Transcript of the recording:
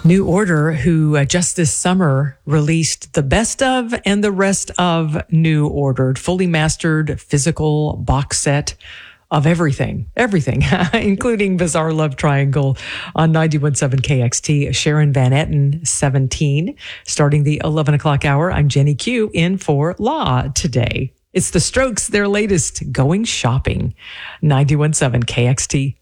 New Order, who just this summer released the best of and the rest of New Order, fully mastered physical box set of everything, including Bizarre Love Triangle on 91.7 KXT. Sharon Van Etten, 17, starting the 11 o'clock hour. I'm Jenny Q in for Law today. It's The Strokes, their latest, Going Shopping, 91.7 KXT.